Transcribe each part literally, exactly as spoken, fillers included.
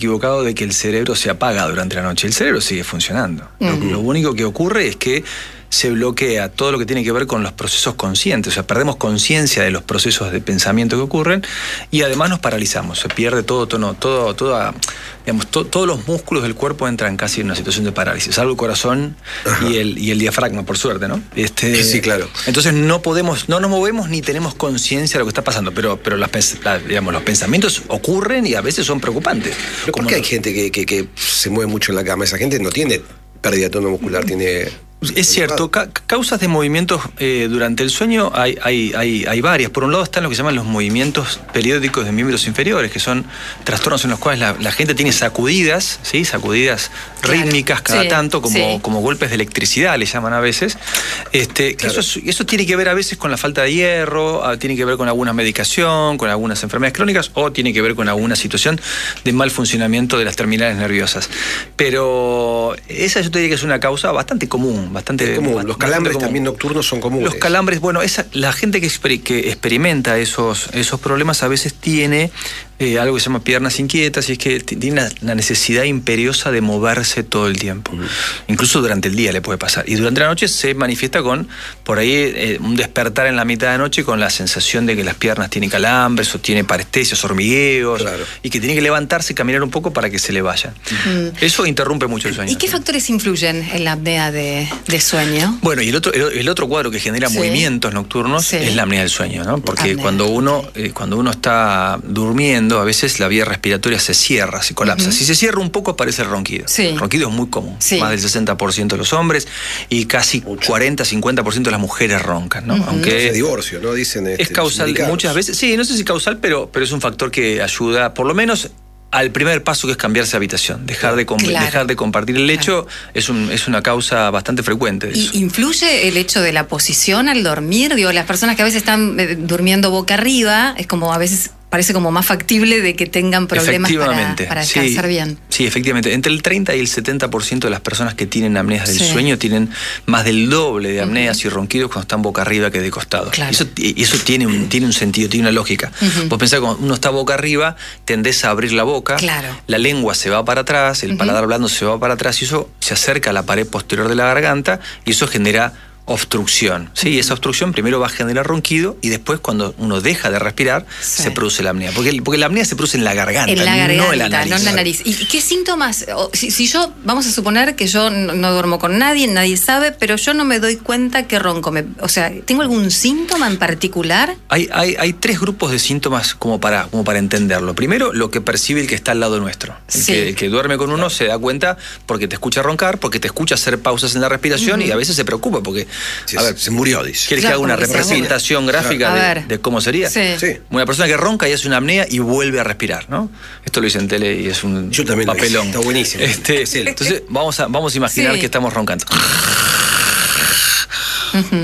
equivocado de que el cerebro se apaga durante la noche. El cerebro sigue funcionando. Uh-huh. Lo, lo único que ocurre es que se bloquea todo lo que tiene que ver con los procesos conscientes. O sea, perdemos conciencia de los procesos de pensamiento que ocurren y además nos paralizamos. Se pierde todo, todo, todo, toda, digamos, to, todos los músculos del cuerpo entran casi en una situación de parálisis, salvo el corazón y el, y el diafragma, por suerte, ¿no? Este, sí, claro. Entonces no podemos, no nos movemos ni tenemos conciencia de lo que está pasando, pero, pero las, la, digamos, los pensamientos ocurren y a veces son preocupantes. ¿Pero por qué hay gente que, que, que se mueve mucho en la cama? Esa gente no tiene pérdida de tono muscular, tiene... Es cierto, ca causas de movimientos eh, durante el sueño hay, hay, hay, hay varias. Por un lado están lo que se llaman los movimientos periódicos de miembros inferiores, que son trastornos en los cuales la, la gente tiene sacudidas, ¿sí? Sacudidas claro. rítmicas cada sí, tanto, como, sí. como golpes de electricidad, le llaman a veces. Este, claro. eso, eso tiene que ver a veces con la falta de hierro, tiene que ver con alguna medicación, con algunas enfermedades crónicas, o tiene que ver con alguna situación de mal funcionamiento de las terminales nerviosas. Pero esa yo te diría que es una causa bastante común. Bastante, común. bastante Los calambres común. También nocturnos son comunes. Los calambres, bueno, esa, la gente que, exper que experimenta esos, esos problemas a veces tiene eh, algo que se llama piernas inquietas, y es que tiene una, una necesidad imperiosa de moverse todo el tiempo. Uh-huh. Incluso durante el día le puede pasar. Y durante la noche se manifiesta con, por ahí, eh, un despertar en la mitad de la noche con la sensación de que las piernas tienen calambres, o tiene parestesias, hormigueos, claro. y que tiene que levantarse y caminar un poco para que se le vayan. Uh-huh. Eso interrumpe mucho el sueño. ¿Y qué factores influyen en la apnea de, de sueño? Bueno, y el otro, el, el otro cuadro que genera sí. movimientos nocturnos sí. es la apnea del sueño, ¿no? Porque cuando uno, eh, cuando uno está durmiendo, a veces la vía respiratoria se cierra, se colapsa. Uh-huh. Si se cierra un poco, aparece el ronquido. Sí. El ronquido es muy común. Sí. Más del sesenta por ciento de los hombres y casi mucho. cuarenta a cincuenta por ciento de las mujeres roncan, ¿no? Uh-huh. Aunque es divorcio, ¿no? Dicen este, es causal muchas veces. Sí, no sé si causal, pero, pero es un factor que ayuda, por lo menos, al primer paso, que es cambiarse de habitación. Dejar de, claro. dejar de compartir el lecho claro. es, un, es una causa bastante frecuente de eso. ¿Y influye el hecho de la posición al dormir? Digo, las personas que a veces están eh, durmiendo boca arriba, es como a veces... parece como más factible de que tengan problemas para, para descansar sí, bien. Sí, efectivamente. Entre el treinta y el setenta por ciento de las personas que tienen apneas del sí. sueño tienen más del doble de apneas uh-huh. y ronquidos cuando están boca arriba que de costado. Claro. Y eso, y eso tiene, un, tiene un sentido, tiene una lógica. Uh-huh. Vos pensás que cuando uno está boca arriba, tendés a abrir la boca, claro. la lengua se va para atrás, el uh-huh. paladar blando se va para atrás, y eso se acerca a la pared posterior de la garganta, y eso genera obstrucción, ¿sí? Y esa obstrucción primero va a generar ronquido, y después, cuando uno deja de respirar, sí. se produce la apnea. Porque, porque la apnea se produce en la garganta, en la garganta no en la nariz. No en la nariz. ¿Y qué síntomas? Si, si yo, vamos a suponer que yo no, no duermo con nadie, nadie sabe, pero yo no me doy cuenta que ronco. Me, o sea, ¿tengo algún síntoma en particular? Hay, hay, hay tres grupos de síntomas como para, como para entenderlo. Primero, lo que percibe el que está al lado nuestro. El, sí. que, el que duerme con uno se da cuenta porque te escucha roncar, porque te escucha hacer pausas en la respiración, uh-huh. y a veces se preocupa porque... Sí, a ver, se murió, dice. ¿Quieres claro, que haga una representación gráfica de, de cómo sería? Sí. Sí. Una persona que ronca y hace una apnea y vuelve a respirar, ¿no? Esto lo hice en tele y es un Yo también papelón. Está buenísimo. Este, entonces vamos a, vamos a imaginar sí. que estamos roncando. Uh-huh.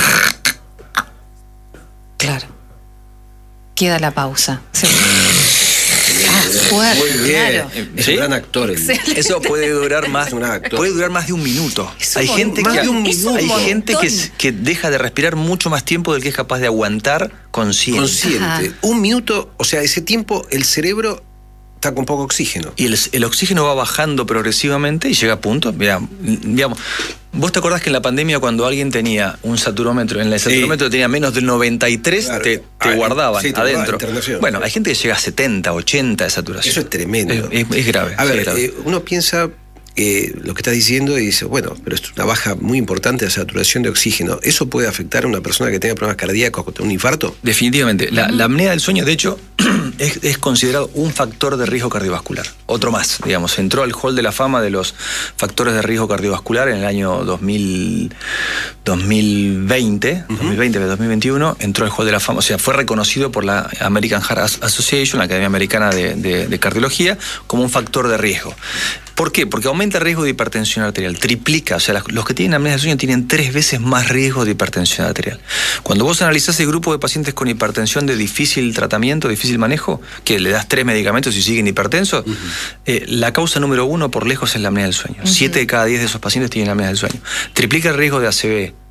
Claro. Queda la pausa. Sí. Ah, fuerte, muy bien. Claro. Es ¿Sí? un gran actor. El... Eso puede durar más, puede durar más de un minuto. Hay gente que, de un minuto. Hay gente que, que deja de respirar mucho más tiempo del que es capaz de aguantar consciente. Consciente. Ajá. Un minuto, o sea, ese tiempo el cerebro está con poco oxígeno. Y el, el oxígeno va bajando progresivamente y llega a punto. Digamos, digamos, ¿vos te acordás que en la pandemia, cuando alguien tenía un saturómetro, en el saturómetro sí. tenía menos del noventa y tres, claro. te, te ah, guardaban sí, te adentro? Bueno, hay gente que llega a setenta, ochenta de saturación. Eso es tremendo. Es, es, es grave. A ver, es grave. Eh, uno piensa eh, lo que está diciendo y dice, bueno, pero es una baja muy importante de saturación de oxígeno. ¿Eso puede afectar a una persona que tenga problemas cardíacos, un infarto? Definitivamente. La, la apnea del sueño, de hecho, es, es considerado un factor de riesgo cardiovascular. Otro más, digamos. Entró al hall de la fama de los factores de riesgo cardiovascular en el año dos mil, dos mil veinte, uh-huh. dos mil veinte, dos mil veintiuno, entró al hall de la fama, o sea, fue reconocido por la American Heart Association, la Academia Americana de, de, de Cardiología, como un factor de riesgo. ¿Por qué? Porque aumenta el riesgo de hipertensión arterial, triplica, o sea, los que tienen apnea del sueño tienen tres veces más riesgo de hipertensión arterial. Cuando vos analizás el grupo de pacientes con hipertensión de difícil tratamiento, difícil manejo, que le das tres medicamentos y siguen hipertensos, uh-huh. eh, la causa número uno por lejos es la apnea del sueño. Uh-huh. Siete de cada diez de esos pacientes tienen apnea del sueño. Triplica el riesgo de A C V,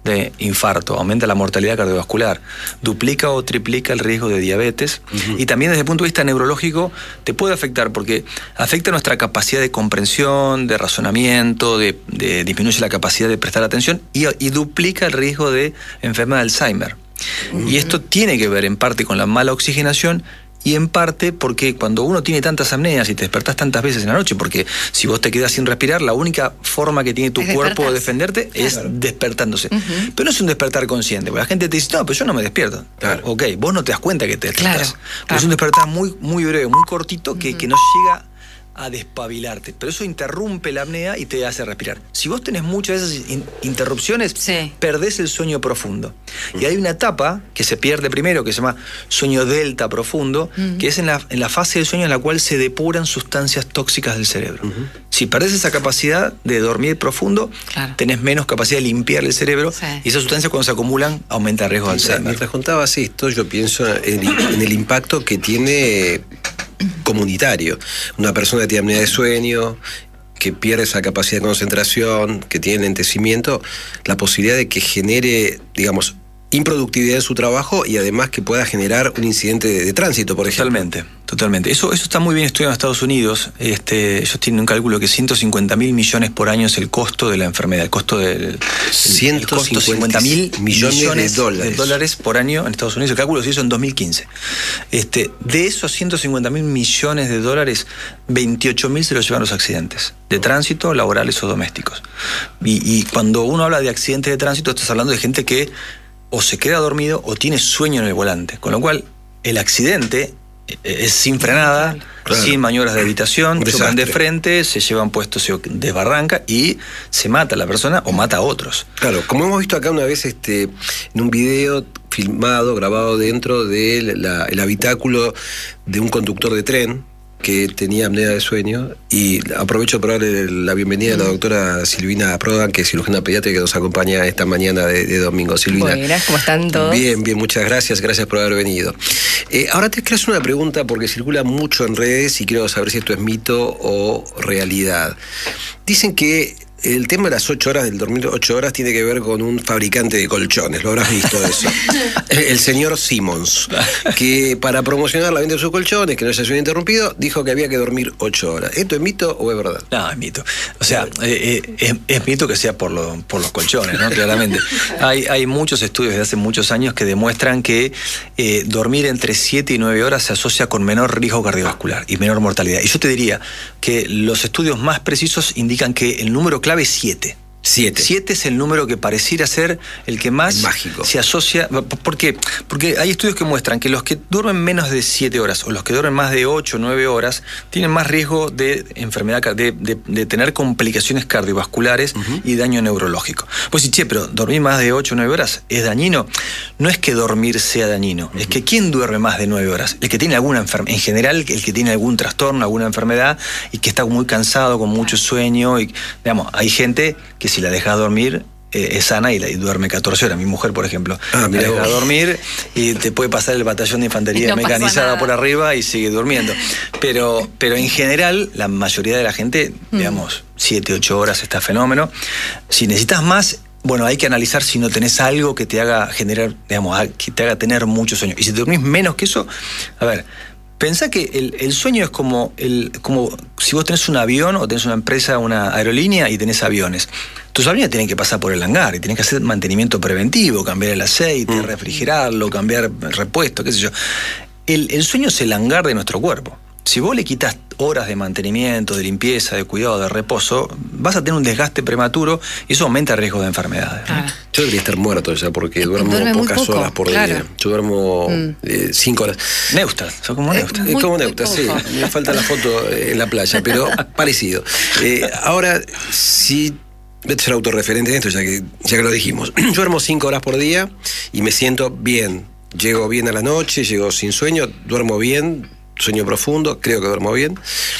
de infarto, aumenta la mortalidad cardiovascular, duplica o triplica el riesgo de diabetes, uh-huh. y también desde el punto de vista neurológico te puede afectar porque afecta nuestra capacidad de comprensión, de razonamiento, de, de disminuye la capacidad de prestar atención y, y duplica el riesgo de enfermedad de Alzheimer. Uh-huh. Y esto tiene que ver en parte con la mala oxigenación y en parte porque cuando uno tiene tantas apneas y te despertás tantas veces en la noche, porque si vos te quedás sin respirar, la única forma que tiene tu es cuerpo de defenderte claro. es despertándose. Uh-huh. Pero no es un despertar consciente, porque la gente te dice, no, pero yo no me despierto. Claro. Ok, vos no te das cuenta que te despertás. Claro. Claro. Es un despertar muy, muy breve, muy cortito, que, uh-huh. que no llega a despabilarte, pero eso interrumpe la apnea y te hace respirar. Si vos tenés muchas de esas in- interrupciones, sí. perdés el sueño profundo. Mm. Y hay una etapa que se pierde primero, que se llama sueño delta profundo, mm. que es en la, en la fase del sueño en la cual se depuran sustancias tóxicas del cerebro. Mm-hmm. Si perdés esa capacidad de dormir profundo, claro. tenés menos capacidad de limpiar el cerebro, sí. y esas sustancias cuando se acumulan aumenta el riesgo de Alzheimer. Mientras contabas esto, yo pienso en, en el impacto que tiene comunitario. Una persona que tiene apnea de sueño, que pierde esa capacidad de concentración, que tiene lentecimiento, la posibilidad de que genere, digamos, improductividad en su trabajo y además que pueda generar un incidente de, de tránsito, por ejemplo. Totalmente, totalmente. Eso, eso está muy bien estudiado en Estados Unidos. Este, ellos tienen un cálculo que ciento cincuenta mil millones por año es el costo de la enfermedad, el costo del ciento cincuenta mil millones, millones de, dólares. de dólares por año en Estados Unidos. El cálculo se hizo en dos mil quince. Este, de esos ciento cincuenta mil millones de dólares, veintiocho mil se los llevan los accidentes de tránsito, laborales o domésticos. Y, y cuando uno habla de accidentes de tránsito, estás hablando de gente que o se queda dormido o tiene sueño en el volante. Con lo cual, el accidente es sin frenada, claro. sin maniobras de evitación, chocan de frente, se llevan puestos, se desbarranca y se mata a la persona o mata a otros. Claro, como hemos visto acá una vez este, en un video filmado, grabado dentro del habitáculo de un conductor de tren que tenía apnea de sueño, y aprovecho para darle la bienvenida a la doctora Silvina Prodan, que es cirujana pediátrica que nos acompaña esta mañana de, de domingo. Silvina. Buenas, ¿cómo están todos? Bien, bien, muchas gracias, gracias por haber venido. Eh, ahora te quiero hacer una pregunta porque circula mucho en redes y quiero saber si esto es mito o realidad. Dicen que el tema de las ocho horas, del dormir ocho horas, tiene que ver con un fabricante de colchones, lo habrás visto eso. El señor Simmons, que para promocionar la venta de sus colchones, que no haya sido interrumpido, dijo que había que dormir ocho horas. ¿Esto es mito o es verdad? No, es mito. O sea, eh, eh, es, es mito que sea por, lo, por los colchones, ¿no? Claramente. Hay, hay muchos estudios de hace muchos años que demuestran que eh, dormir entre siete y nueve horas se asocia con menor riesgo cardiovascular y menor mortalidad. Y yo te diría que los estudios más precisos indican que el número clave es siete. Siete. Siete es el número que pareciera ser el que más mágico se asocia. ¿Por qué? Porque hay estudios que muestran que los que duermen menos de siete horas o los que duermen más de ocho o nueve horas tienen más riesgo de enfermedad, de, de, de tener complicaciones cardiovasculares uh-huh. y daño neurológico. Pues sí, che, pero dormir más de ocho o nueve horas es dañino. No es que dormir sea dañino, uh-huh. es que ¿quién duerme más de nueve horas? El que tiene alguna enfermedad, en general el que tiene algún trastorno, alguna enfermedad y que está muy cansado, con mucho sueño. Y, digamos, hay gente que si la dejas dormir, eh, es sana y, la, y duerme catorce horas. Mi mujer, por ejemplo, ah, la deja dormir y te puede pasar el batallón de infantería no mecanizada por arriba y sigue durmiendo. Pero, pero en general, la mayoría de la gente, mm. digamos, siete, ocho horas está fenómeno. Si necesitas más, bueno, hay que analizar si no tenés algo que te haga generar, digamos, que te haga tener mucho sueño. Y si te dormís menos que eso, a ver, pensá que el, el sueño es como, el, como si vos tenés un avión o tenés una empresa, una aerolínea y tenés aviones. Tus aviones tienen que pasar por el hangar y tenés que hacer mantenimiento preventivo, cambiar el aceite, mm. refrigerarlo, cambiar repuesto, qué sé yo. El, el sueño es el hangar de nuestro cuerpo. Si vos le quitas horas de mantenimiento, de limpieza, de cuidado, de reposo, vas a tener un desgaste prematuro y eso aumenta el riesgo de enfermedades. ¿No? Ah. Yo debería estar muerto ya porque duermo pocas poco, horas por claro. día. Yo duermo mm. eh, cinco horas. Neustad, sos como Neustad. Es como Neustad, sí. Me falta la foto en la playa, pero parecido. Eh, ahora, si... Vete a ser autorreferente en esto, ya que, ya que lo dijimos. Yo duermo cinco horas por día y me siento bien. Llego bien a la noche, llego sin sueño, duermo bien, sueño profundo, creo que duermo bien.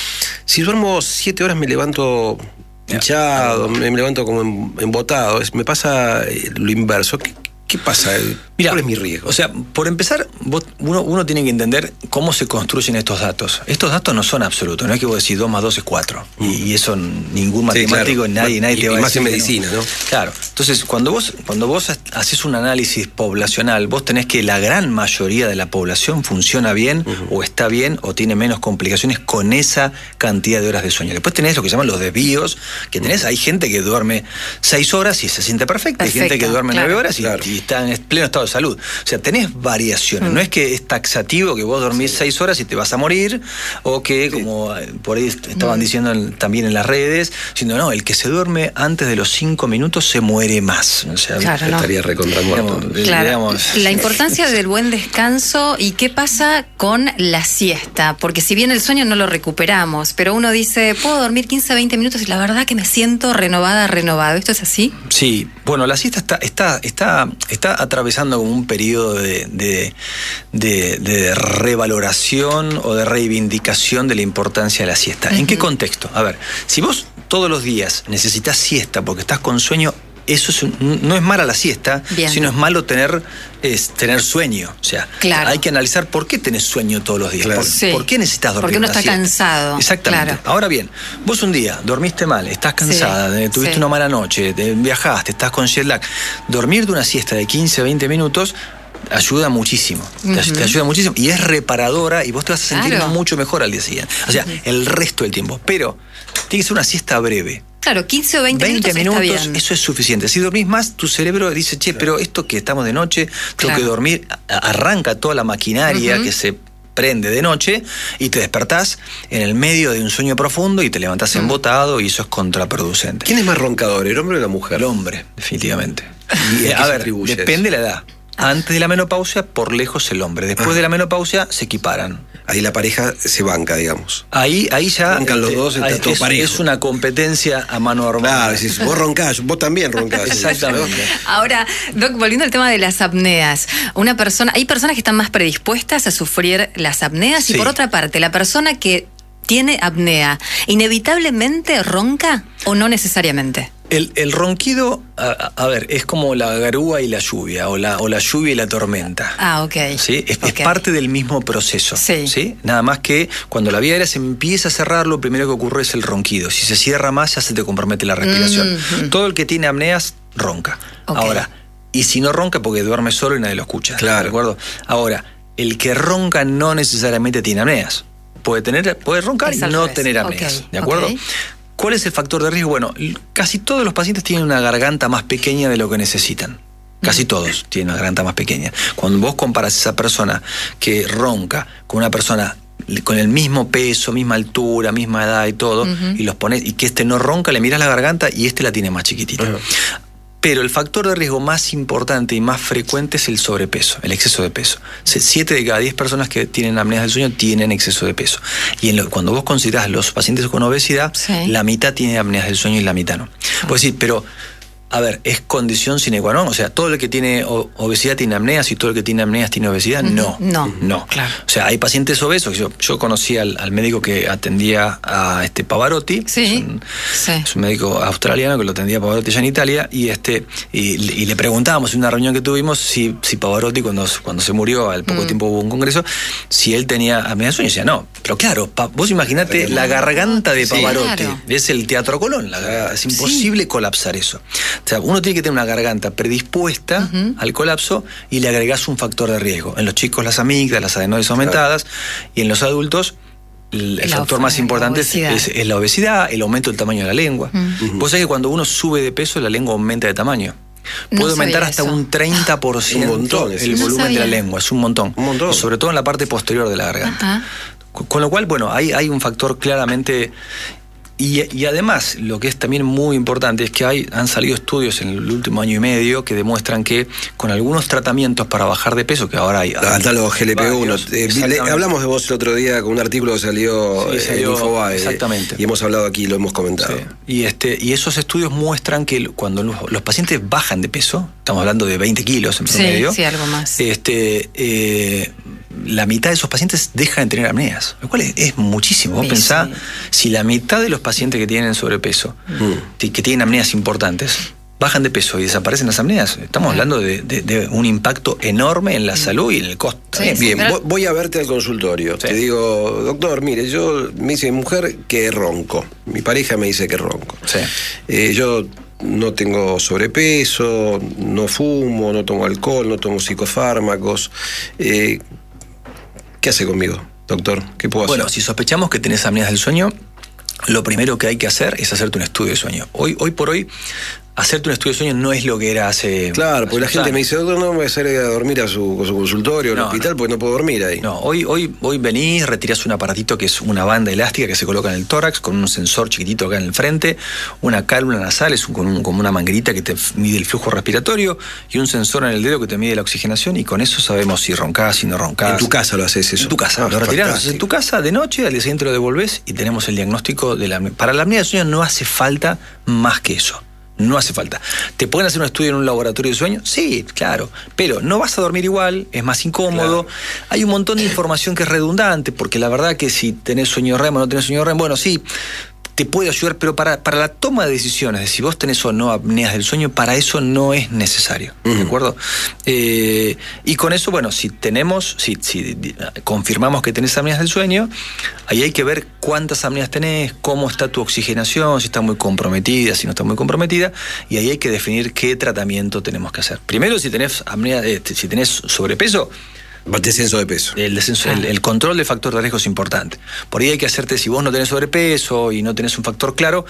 Si duermo siete horas me levanto hinchado, me, me levanto como embotado. Me pasa lo inverso. ¿Qué, ¿Qué pasa? Mirá, ¿Cuál es mi riesgo? O sea, por empezar, vos, uno, uno tiene que entender cómo se construyen estos datos. Estos datos no son absolutos, no es que vos decís dos más dos es cuatro. Mm. Y, y eso ningún matemático, sí, claro. nadie, nadie y, te va y a más decir. En medicina, ¿no? ¿no? Claro. Entonces, cuando vos, cuando vos haces un análisis poblacional, vos tenés que la gran mayoría de la población funciona bien, uh-huh. o está bien, o tiene menos complicaciones con esa cantidad de horas de sueño. Después tenés lo que se llaman los desvíos, que tenés, uh-huh. hay gente que duerme seis horas y se siente perfecta, hay gente que duerme nueve claro, horas y, claro. y está en pleno estado de salud. O sea, tenés variaciones. Mm. No es que es taxativo que vos dormís sí. seis horas y te vas a morir, o que, sí. como por ahí estaban mm. diciendo en, también en las redes, sino no, el que se duerme antes de los cinco minutos se muere más. O sea, claro, estaría no. recontra muerto. Claro. Digamos, la importancia del buen descanso y qué pasa con la siesta, porque si bien el sueño no lo recuperamos, pero uno dice, puedo dormir quince, veinte minutos y la verdad que me siento renovada, renovado. ¿Esto es así? Sí, bueno, la siesta está, está, está, está atravesando como un periodo de, de, de, de revaloración o de reivindicación de la importancia de la siesta. Uh-huh. ¿En qué contexto? A ver, si vos todos los días necesitas siesta porque estás con sueño, eso es un, no es mala la siesta, Bien. sino es malo tener, es, tener sueño. O sea, claro. hay que analizar por qué tenés sueño todos los días. Claro. Por, sí. ¿Por qué necesitas dormir? Porque uno está siesta? cansado. Exactamente. Claro. Ahora bien, vos un día dormiste mal, estás cansada, sí. tuviste sí. una mala noche, te viajaste, estás con jet lag. Dormir de una siesta de quince, veinte minutos ayuda muchísimo, uh-huh. te, te ayuda muchísimo y es reparadora y vos te vas a sentir claro. mucho mejor al día siguiente. O sea, uh-huh. el resto del tiempo. Pero tiene que ser una siesta breve. Claro, quince o veinte, veinte minutos, minutos está bien. Eso es suficiente. Si dormís más, tu cerebro dice, che, claro. pero esto que estamos de noche, tengo claro. que dormir, arranca toda la maquinaria uh-huh. que se prende de noche y te despertás en el medio de un sueño profundo y te levantás uh-huh. embotado y eso es contraproducente. ¿Quién es más roncador, el hombre o la mujer? El hombre, definitivamente. Y, a ver, depende de la edad. Antes de la menopausia, por lejos el hombre. Después ah. de la menopausia, se equiparan. Ahí la pareja se banca, digamos. Ahí, ahí ya... Roncan los dos, está todo es, parejo. Es una competencia a mano armada. Claro, si vos roncás, vos también roncás. Exactamente. Ahora, Doc, volviendo al tema de las apneas. Una persona, hay personas que están más predispuestas a sufrir las apneas sí. y por otra parte, la persona que tiene apnea, ¿inevitablemente ronca o no necesariamente? El, el ronquido, a, a ver, es como la garúa y la lluvia, o la, o la lluvia y la tormenta. Ah, ok. ¿Sí? Es, okay. es parte del mismo proceso. Sí. ¿Sí? Nada más que cuando la vía aérea se empieza a cerrar, lo primero que ocurre es el ronquido. Si se cierra más, ya se te compromete la respiración. Mm-hmm. Todo el que tiene apneas, ronca. Okay. Ahora, y si no ronca, porque duerme solo y nadie lo escucha. Claro. ¿De acuerdo? Ahora, el que ronca no necesariamente tiene apneas. Puede, tener, puede roncar es y no tener apneas. Okay. ¿De acuerdo? Okay. ¿Cuál es el factor de riesgo? Bueno, casi todos los pacientes tienen una garganta más pequeña de lo que necesitan. Casi todos tienen una garganta más pequeña. Cuando vos comparas a esa persona que ronca con una persona con el mismo peso, misma altura, misma edad y todo, uh-huh. y los pones, y que este no ronca, le mirás la garganta y este la tiene más chiquitita. Uh-huh. Pero el factor de riesgo más importante y más frecuente es el sobrepeso, el exceso de peso. Siete de cada diez personas que tienen apneas del sueño tienen exceso de peso. Y en lo, cuando vos considerás los pacientes con obesidad, sí. la mitad tiene apneas del sueño y la mitad no. Oh. Puedes decir, pero... A ver, ¿es condición sine qua non? O sea, ¿todo el que tiene obesidad tiene apneas y todo el que tiene apneas tiene obesidad? No. No. No. Claro. O sea, hay pacientes obesos. Yo, yo conocí al, al médico que atendía a este Pavarotti. Sí. Es un, sí. es un médico australiano que lo atendía a Pavarotti allá en Italia. Y este y, y le preguntábamos en una reunión que tuvimos si, si Pavarotti, cuando, cuando se murió, al poco mm. tiempo hubo un congreso, si él tenía apnea del sueño. Y decía, no. Pero claro, pa, vos imaginate la garganta de Pavarotti. Sí, claro. Es el Teatro Colón. La, es imposible sí. colapsar eso. O sea, uno tiene que tener una garganta predispuesta uh-huh. al colapso y le agregás un factor de riesgo. En los chicos las amígdalas, las adenoides aumentadas, claro. y en los adultos el, el factor más importante es, es, es la obesidad, el aumento del tamaño de la lengua. Uh-huh. Vos sabés que cuando uno sube de peso, la lengua aumenta de tamaño. Puede no aumentar hasta eso. un treinta por ciento un montón, el no volumen sabía. de la lengua, es un montón. Un montón. Y sobre todo en la parte posterior de la garganta. Uh-huh. Con lo cual, bueno, hay, hay un factor claramente... Y, y además, lo que es también muy importante es que hay, han salido estudios en el último año y medio que demuestran que con algunos tratamientos para bajar de peso, que ahora hay... Hasta los G L P uno. Eh, le, hablamos de vos el otro día con un artículo que salió, sí, salió en Infobae. Exactamente. Y hemos hablado aquí, lo hemos comentado. Sí. Y, este, y esos estudios muestran que cuando los, los pacientes bajan de peso, estamos hablando de veinte kilos en promedio. Sí, sí, algo más. Este... Eh, la mitad de esos pacientes dejan de tener apneas, lo cual es, es muchísimo. Vos sí, pensá, sí. si la mitad de los pacientes que tienen sobrepeso, mm. que tienen apneas importantes, bajan de peso y desaparecen las apneas, estamos hablando de, de, de un impacto enorme en la salud y en el costo. Sí, sí, bien, pero... voy a verte al consultorio. Sí. Te digo, doctor, mire, yo me dice mi mujer que ronco. Mi pareja me dice que ronco. Sí. Eh, yo no tengo sobrepeso, no fumo, no tomo alcohol, no tomo psicofármacos. Eh, ¿Qué hace conmigo, doctor? ¿Qué puedo bueno, hacer? Bueno, si sospechamos que tenés apneas del sueño, lo primero que hay que hacer es hacerte un estudio de sueño. Hoy, hoy por hoy, hacerte un estudio de sueño no es lo que era hace... Claro, porque la gente años. me dice, doctor, no me voy a hacer a dormir a su, a su consultorio, no, al hospital, no. porque no puedo dormir ahí. No, hoy, hoy, hoy venís, retirás un aparatito que es una banda elástica que se coloca en el tórax, con un sensor chiquitito acá en el frente, una cálula nasal, es un, con un, como una manguerita que te mide el flujo respiratorio, y un sensor en el dedo que te mide la oxigenación, y con eso sabemos si roncás, si no roncás. En tu casa lo haces eso. En tu casa, ah, lo retirás en tu casa de noche, al día siguiente lo devolvés y tenemos el diagnóstico de la apnea. Para la apnea del sueño no hace falta más que eso. No hace falta. ¿Te pueden hacer un estudio en un laboratorio de sueño? Sí, claro. Pero no vas a dormir igual, es más incómodo. Claro. Hay un montón de información que es redundante, porque la verdad que si tenés sueño R E M o no tenés sueño R E M, bueno, sí, te puede ayudar, pero para, para la toma de decisiones de si vos tenés o no apneas del sueño, para eso no es necesario. ¿De uh-huh. acuerdo? Eh, y con eso, bueno, si tenemos, si, si confirmamos que tenés apneas del sueño, ahí hay que ver cuántas apneas tenés, cómo está tu oxigenación, si está muy comprometida, si no está muy comprometida, y ahí hay que definir qué tratamiento tenemos que hacer. Primero, si tenés apnea, eh, si tenés sobrepeso, descenso de peso. El, descenso, ah. el, el control del factor de riesgo es importante. Por ahí hay que hacerte, si vos no tenés sobrepeso y no tenés un factor claro,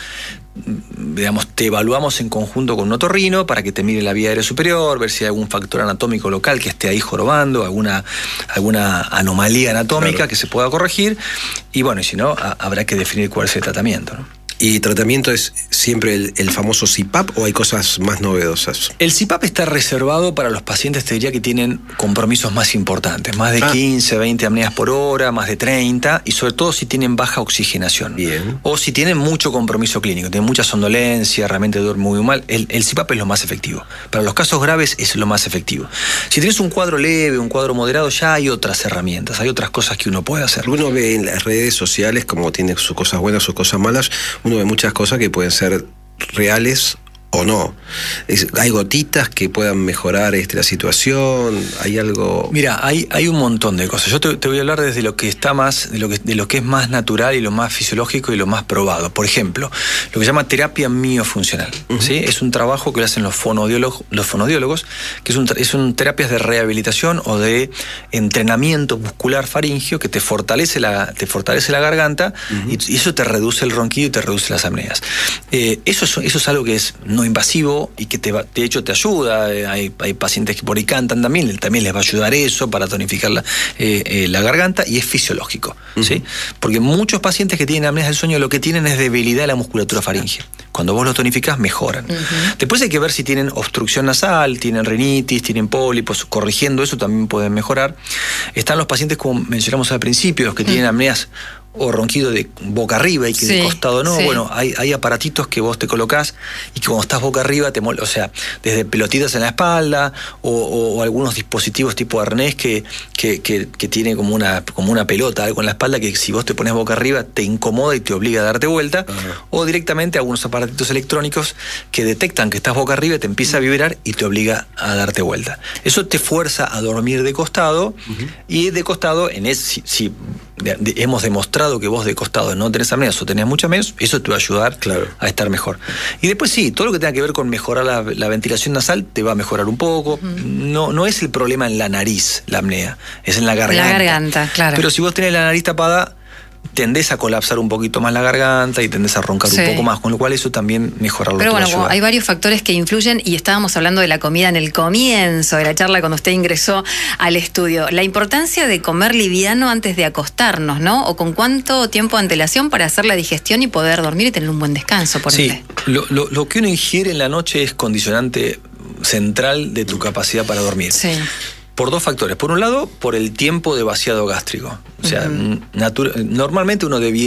digamos, te evaluamos en conjunto con un otorrino para que te mire la vía aérea superior, ver si hay algún factor anatómico local que esté ahí jorobando, alguna, alguna anomalía anatómica claro. que se pueda corregir. Y bueno, y si no, a, habrá que definir cuál es el tratamiento, ¿no? ¿Y tratamiento es siempre el, el famoso C PAP o hay cosas más novedosas? El C PAP está reservado para los pacientes, te diría, que tienen compromisos más importantes, más de ah. quince, veinte apneas por hora, más de treinta, y sobre todo si tienen baja oxigenación. Bien. O si tienen mucho compromiso clínico, tienen mucha somnolencia, realmente duermen muy mal, el, el C PAP es lo más efectivo. Para los casos graves es lo más efectivo. Si tienes un cuadro leve, un cuadro moderado, ya hay otras herramientas, hay otras cosas que uno puede hacer. Uno ve en las redes sociales, como tiene sus cosas buenas, sus cosas malas, uno ve muchas cosas que pueden ser reales o no. Es, hay gotitas que puedan mejorar este, la situación, hay algo... Mira, hay, hay un montón de cosas. Yo te, te voy a hablar desde lo que está más, de lo que, de lo que es más natural y lo más fisiológico y lo más probado. Por ejemplo, lo que se llama terapia miofuncional. Uh-huh. ¿Sí? Es un trabajo que lo hacen los fonodiólogos, los fonodiólogos, que es un, es un terapias de rehabilitación o de entrenamiento muscular faríngeo que te fortalece la, te fortalece la garganta uh-huh. y, y eso te reduce el ronquido y te reduce las apneas. Eh, eso, es, eso es algo que es no invasivo y que te va, de hecho te ayuda. Hay, hay pacientes que por ahí cantan también, también les va a ayudar eso para tonificar la, eh, eh, la garganta, y es fisiológico, uh-huh. ¿sí? Porque muchos pacientes que tienen apneas del sueño lo que tienen es debilidad de la musculatura faríngea. Cuando vos los tonificás, mejoran. Uh-huh. Después hay que ver si tienen obstrucción nasal, tienen rinitis, tienen pólipos. Corrigiendo eso también pueden mejorar. Están los pacientes, como mencionamos al principio, los que uh-huh. tienen apneas o ronquido de boca arriba y que sí, de costado no. Sí. Bueno, hay, hay aparatitos que vos te colocás y que cuando estás boca arriba te mol- o sea, desde pelotitas en la espalda o, o, o algunos dispositivos tipo arnés que, que, que, que tiene como una, como una pelota, algo en la espalda que si vos te pones boca arriba te incomoda y te obliga a darte vuelta. Uh-huh. O directamente algunos aparatitos electrónicos que detectan que estás boca arriba, te empieza a vibrar y te obliga a darte vuelta. Eso te fuerza a dormir de costado. Uh-huh. Y de costado, en ese, si, si de, de, hemos demostrado que vos de costado no tenés apneas o tenés mucha menos, eso te va a ayudar claro. a estar mejor. Y después sí, todo lo que tenga que ver con mejorar la, la ventilación nasal te va a mejorar un poco. Uh-huh. No, no es el problema en la nariz, la apnea, es en la garganta. La garganta, claro. Pero si vos tenés la nariz tapada, tendés a colapsar un poquito más la garganta y tendés a roncar sí. un poco más, con lo cual eso también mejora lo Pero bueno, ayuda. Hay varios factores que influyen y estábamos hablando de la comida en el comienzo de la charla cuando usted ingresó al estudio. La importancia de comer liviano antes de acostarnos, ¿no? O con cuánto tiempo de antelación para hacer la digestión y poder dormir y tener un buen descanso, por sí, ende. Lo, lo, lo que uno ingiere en la noche es condicionante central de tu capacidad para dormir. Sí. Por dos factores. Por un lado, por el tiempo de vaciado gástrico. O sea, uh-huh. natura- normalmente uno debiera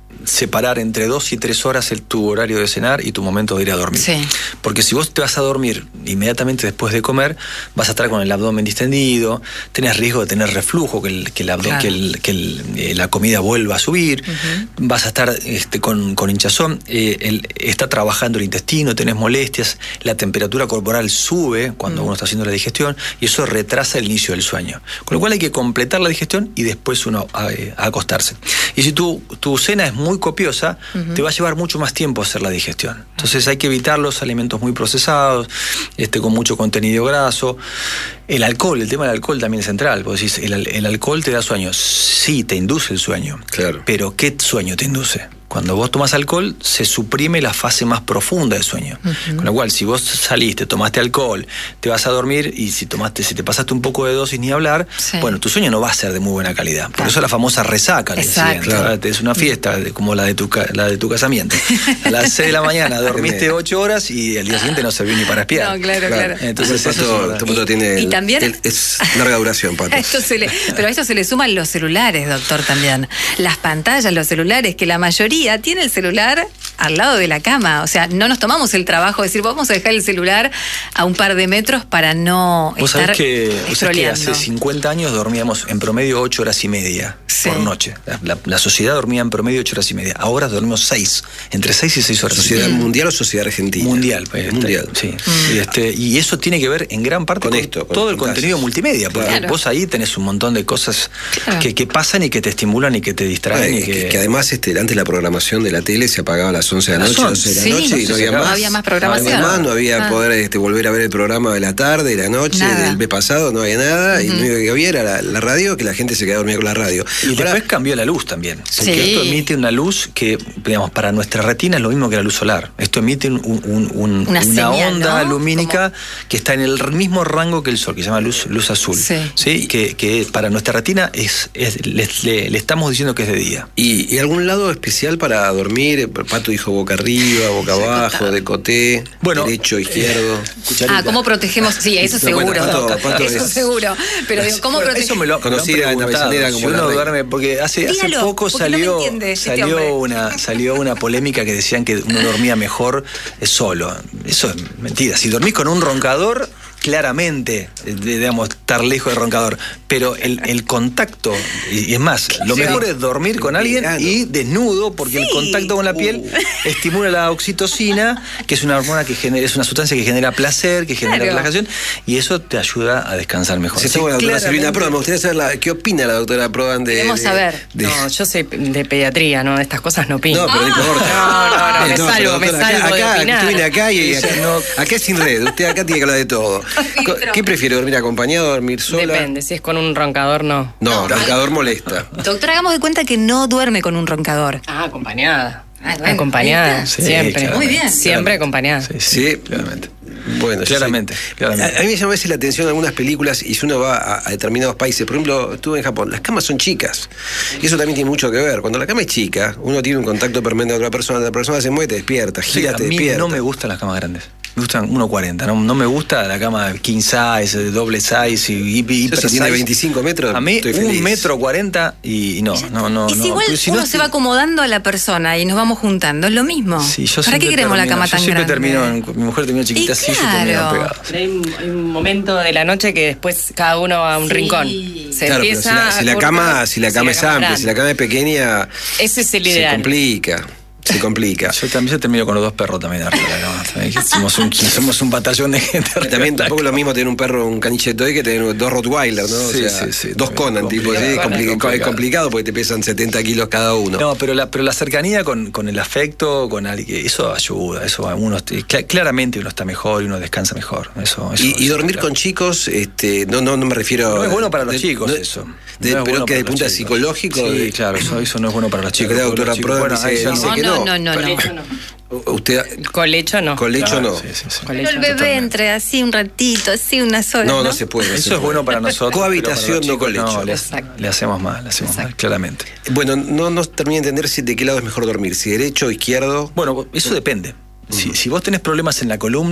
separar entre dos y tres horas el, tu horario de cenar y tu momento de ir a dormir. Sí. Porque si vos te vas a dormir inmediatamente después de comer, vas a estar con el abdomen distendido, tenés riesgo de tener reflujo, que, el, que, el abdo, claro. que, el, que el, eh, la comida vuelva a subir, uh-huh. vas a estar este, con, con hinchazón, eh, el, está trabajando el intestino, tenés molestias, la temperatura corporal sube cuando uh-huh. uno está haciendo la digestión y eso retrasa el inicio del sueño. Con lo cual hay que completar la digestión y después uno a, a acostarse. Y si tu, tu cena es muy copiosa, uh-huh. te va a llevar mucho más tiempo hacer la digestión. Entonces hay que evitar los alimentos muy procesados, este, con mucho contenido graso. El alcohol, el tema del alcohol también es central. Vos decís, el, el alcohol te da sueño. Sí, te induce el sueño. Claro. Pero ¿qué sueño te induce? Cuando vos tomás alcohol, se suprime la fase más profunda del sueño. Uh-huh. Con lo cual, si vos saliste, tomaste alcohol, te vas a dormir y si tomaste, si te pasaste un poco de dosis ni hablar, sí. bueno, tu sueño no va a ser de muy buena calidad. Por claro. eso la famosa resaca. Exacto. Claro. Es una fiesta como la de tu, la de tu casamiento. A las seis de la mañana dormiste ocho horas y al día siguiente no serví ni para espiar. No, claro, claro. claro. Entonces, el pato, eso es pato tiene. Y el, también. El, es larga duración, Pato. Esto se le, pero a esto se le suman los celulares, doctor, también. Las pantallas, los celulares, que la mayoría tiene el celular al lado de la cama. O sea, no nos tomamos el trabajo de decir, vamos a dejar el celular a un par de metros para no ¿Vos estar sabés que, vos sabés que hace cincuenta años dormíamos en promedio ocho horas y media sí. por noche. La, la, la sociedad dormía en promedio ocho horas y media. Ahora dormimos seis, entre seis y seis horas. ¿Sociedad mm. mundial o sociedad argentina? Mundial. Pues, mundial. Este, sí. Mm. Y, este, y eso tiene que ver en gran parte con, con esto, con todo el contenido multimedia. Porque claro. vos ahí tenés un montón de cosas claro. que, que pasan y que te estimulan y que te distraen. Ay, y que, que, que además este, antes la programación de la tele se apagaba a las once de la noche, doce de la sí, noche y no había, no más, había más programación. No había más, no había ah. poder este, volver a ver el programa de la tarde, de la noche, nada. Del mes pasado, no había nada, uh-huh. y lo único que había era la, la radio, que la gente se quedaba dormida con la radio. Y Ahora, después cambió la luz también. Sí. Que esto emite una luz que, digamos, para nuestra retina es lo mismo que la luz solar. Esto emite un, un, un, una, una señal, onda ¿no? lumínica como... que está en el mismo rango que el sol, que se llama luz, luz azul. Sí. ¿Sí? Que, que para nuestra retina es, es le, le, le estamos diciendo que es de día. ¿Y, y algún lado especial para dormir? Pato dijo boca arriba, boca sí, abajo, decoté, bueno, derecho, izquierdo. Eh, ah, ¿cómo protegemos? Sí, eso no, seguro. Bueno, Pato, Pato eso es... seguro. Pero digo, ¿cómo bueno, protegemos? Eso me lo conocida en Avellaneda como si uno duerme, porque hace, hace poco salió, no entiende, salió, este una, salió una polémica que decían que uno dormía mejor solo. Eso es mentira. Si dormís con un roncador, claramente, digamos, estar lejos del roncador. Pero el, el contacto, y es más, lo sí. mejor es dormir con alguien y desnudo, porque sí. el contacto con la piel uh. estimula la oxitocina, que es una hormona que genera, es una sustancia que genera placer, que genera claro. relajación, y eso te ayuda a descansar mejor. Sí, sí, bueno, doctora Silvina Prodan, me gustaría saber la, qué opina la doctora Prodan de. Queremos saber. De, de... No, yo soy de pediatría, ¿no? De estas cosas no opino. No, pero no importa. No, no, no, me no, salgo, me salgo acá, de acá, opinar. Usted viene acá y acá, no, acá es sin red. Usted acá tiene que hablar de todo. ¿Qué prefiere, dormir acompañado o dormir sola? Depende, si es con un roncador, no. No, no roncador molesta. Doctora, hagamos de cuenta que no duerme con un roncador. Ah, acompañada. Ah, bueno, acompañada, sí, siempre. Claro. Muy bien. Siempre acompañada. Sí, sí, sí, claramente. Bueno, claramente, soy, claramente. A, a mí me llama a veces la atención algunas películas y si uno va a, a determinados países, por ejemplo, estuve en Japón, las camas son chicas y eso también tiene mucho que ver. Cuando la cama es chica, uno tiene un contacto permanente con otra persona, la persona se mueve, te despierta, gira, sí, te a mí despierta. No me gustan las camas grandes. Me gustan uno cuarenta, no, no me gusta la cama king size, doble size y hiper si tiene veinticinco metros, a mí estoy feliz. Un metro cuarenta y no, no, no. Y si no, igual si uno no, se va acomodando a la persona y nos vamos juntando, es lo mismo. Sí, yo ¿Para qué queremos termino, la cama yo tan siempre grande? Termino en, mi mujer termina chiquita, sí, claro. yo termino pegado. Pero hay, un, hay un momento de la noche que después cada uno va a un sí. rincón. Se claro, empieza si la, si la cama, si la cama si es amplia, grande. Si la cama es pequeña, ese es el ideal. Se complica. Se complica. Yo también yo termino con los dos perros también arriba, ¿no? somos, un, somos un batallón de gente. Y también tampoco es lo mismo tener un perro, un caniche toy que tener dos Rottweiler, ¿no? Sí, o sea, sí, sí, dos Conan, tipo, ¿sí? Es, complicado. es complicado porque te pesan setenta kilos cada uno. No, pero la, pero la cercanía con, con el afecto, con alguien, eso ayuda, eso uno claramente uno está mejor y uno descansa mejor. Eso, eso, y, eso y dormir claro. con chicos, este, no, no, no me refiero. No es bueno para los de, chicos no, eso. De, no pero bueno que desde el punto de psicológico. Sí, de, claro, eso, eso no es bueno para los chicos. La doctora Prodan bueno, dice, no, dice no, que no. no. No, no, no. no. Usted, colecho no. Colecho claro, no. Sí, sí, sí. Pero el bebé totalmente. Entre así un ratito, así unas horas. No, no, no se puede. Eso se es puede. bueno para nosotros. Cohabitación, no colecho. No, le, le hacemos mal, le hacemos Exacto. mal, claramente. Bueno, no nos termina de entender si de qué lado es mejor dormir, si derecho o izquierdo. Bueno, eso depende. Si, si vos tenés problemas en la columna,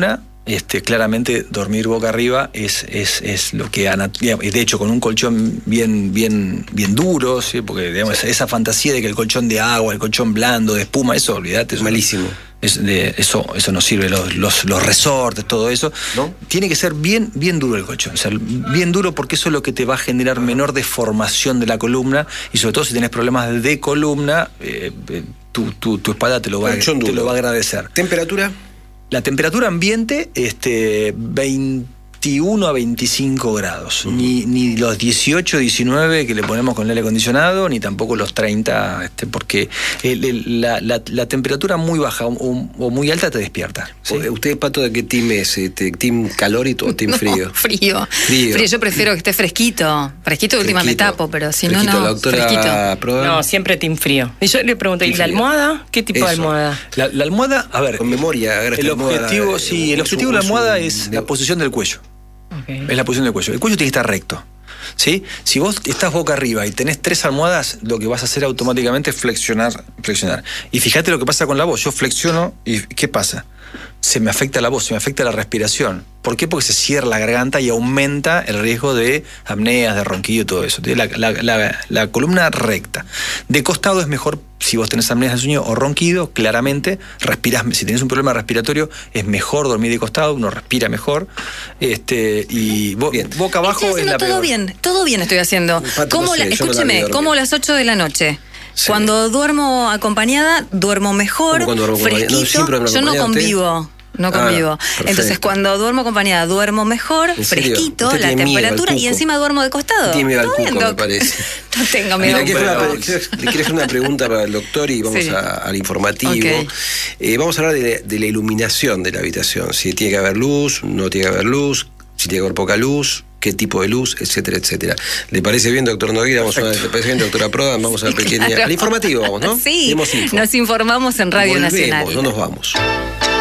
Este, claramente dormir boca arriba es, es, es lo que de hecho con un colchón bien, bien, bien duro, ¿sí? Porque digamos, sí. esa fantasía de que el colchón de agua, el colchón blando, de espuma, eso olvídate, es malísimo. Es de, eso, eso no sirve, los, los, los resortes, todo eso. ¿No? Tiene que ser bien, bien duro el colchón. O sea, bien duro porque eso es lo que te va a generar menor deformación de la columna y sobre todo si tenés problemas de columna, eh, tu, tu, tu espalda te lo, va, te lo va a agradecer. ¿Temperatura? La temperatura ambiente, este, veintiuno a veinticinco grados. Uh-huh. Ni, ni los dieciocho, diecinueve que le ponemos con el aire acondicionado, ni tampoco los treinta, este, porque el, el, la, la, la temperatura muy baja o, o muy alta te despierta. ¿Sí? ¿Usted, Pato, de qué team es? ¿Team calor o team no, frío? frío? Frío. Frío. Yo prefiero que esté fresquito. Fresquito de última me tapo, pero si no, no. La doctora Prodan. No, siempre team frío. Y yo le pregunté, ¿y la almohada? ¿Qué tipo Eso. de almohada? La, la almohada, a ver. Con memoria. El objetivo, almohada, sí, el objetivo de la almohada es la posición del cuello. Okay. Es la posición del cuello. El cuello tiene que estar recto. ¿Sí? Si vos estás boca arriba y tenés tres almohadas, lo que vas a hacer automáticamente es flexionar, flexionar. Y fíjate lo que pasa con la voz. Yo flexiono y ¿qué pasa? Se me afecta la voz, se me afecta la respiración. ¿Por qué? Porque se cierra la garganta y aumenta el riesgo de apneas, de ronquillo y todo eso. La, la, la, la columna recta. De costado es mejor si vos tenés apneas del sueño o ronquido, claramente. Respirás, si tenés un problema respiratorio, es mejor dormir de costado, uno respira mejor. Este, y bo, boca abajo es la todo peor. bien, todo bien estoy haciendo. ¿Cómo no sé, la, escúcheme, no como las ocho de la noche. Sí. Cuando duermo acompañada, duermo mejor, duermo fresquito. No, yo no convivo. No convivo. Ah, entonces, cuando duermo acompañada, duermo mejor, fresquito, la temperatura y encima duermo de costado. Tiene miedo al cuco, me parece. No tengo miedo. Mira, le quiero hacer una pregunta para el doctor y vamos sí. a, al informativo. Okay. Eh, vamos a hablar de, de la iluminación de la habitación. Si tiene que haber luz, no tiene que haber luz, si tiene que haber poca luz, qué tipo de luz, etcétera, etcétera. ¿Le parece bien, doctor Nogueira? Vamos a, ¿Le parece bien, doctora Prodan? Vamos a la pequeña... Claro. Al informativo vamos, ¿no? Sí, nos informamos en Radio Volvemos, Nacional. No nos vamos.